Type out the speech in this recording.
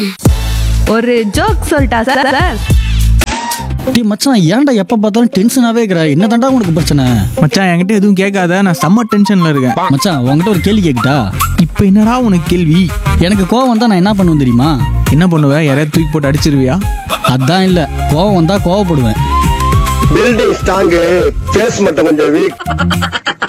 ஒரு ஜோக் சொல்லிட்டா சார்? டேய் மச்சான், ஏன்டா எப்ப பார்த்தாலும் டென்ஷனாவே இருக்கிற? என்ன தாண்டா உனக்கு பிரச்சனை? மச்சான் என்கிட்ட எதுவும் கேட்காத, நான் செம்ம டென்ஷன்ல இருக்கேன். மச்சான் உன்கிட்ட ஒரு கேள்வி கேக்குதா? இப்போ என்னடா உனக்கு கேள்வி? எனக்கு கோவம் வந்தா நான் என்ன பண்ணுவேன் தெரியுமா? என்ன பண்ணுவ? யாரையாவது தூக்கி போட்டு அடிச்சிருவியா? அதான் இல்ல, கோவம் வந்தா கோவப்படுவேன். பில்டிங் ஸ்ட்ராங், ஃபேஸ் மட்டும் கொஞ்சம் வீக்.